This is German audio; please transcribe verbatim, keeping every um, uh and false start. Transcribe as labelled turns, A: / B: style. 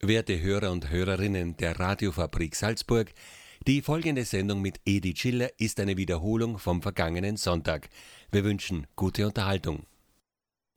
A: Werte Hörer und Hörerinnen der Radiofabrik Salzburg, die folgende Sendung mit Edi Schiller ist eine Wiederholung vom vergangenen Sonntag. Wir wünschen gute Unterhaltung.